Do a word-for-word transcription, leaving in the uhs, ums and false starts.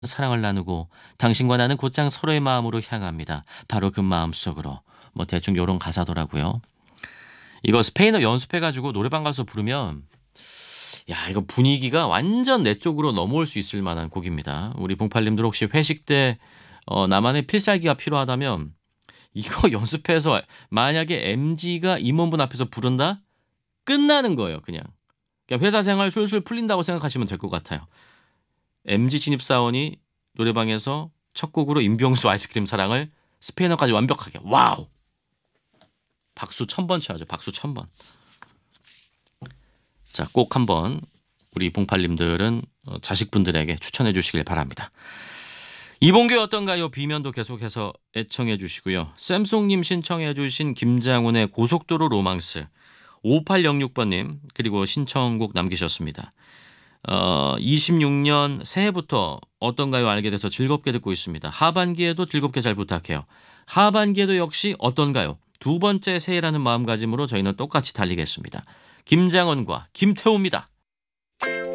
사랑을 나누고 당신과 나는 곧장 서로의 마음으로 향합니다. 바로 그 마음속으로. 뭐 대충 요런 가사더라고요. 이거 스페인어 연습해 가지고 노래방 가서 부르면 야 이거 분위기가 완전 내 쪽으로 넘어올 수 있을 만한 곡입니다. 우리 봉팔님들 혹시 회식 때 어 나만의 필살기가 필요하다면 이거 연습해서 만약에 엠지가 임원분 앞에서 부른다? 끝나는 거예요 그냥. 그냥 회사 생활 술술 풀린다고 생각하시면 될 것 같아요. 엠지 신입사원이 노래방에서 첫 곡으로 임병수 아이스크림 사랑을 스페인어까지 완벽하게 와우. 박수 천 번 쳐야죠. 박수 천 번. 자, 꼭 한번 우리 봉팔님들은 어, 자식분들에게 추천해 주시길 바랍니다. 이봉규 어떤가요? 비면도 계속해서 애청해 주시고요. 쌤송님 신청해 주신 김장훈의 고속도로 로망스 오팔영육 번님 그리고 신청곡 남기셨습니다. 어, 이십육 년 새해부터 어떤가요? 알게 돼서 즐겁게 듣고 있습니다. 하반기에도 즐겁게 잘 부탁해요. 하반기에도 역시 어떤가요? 두 번째 새해라는 마음가짐으로 저희는 똑같이 달리겠습니다. 김장원과 김태우입니다.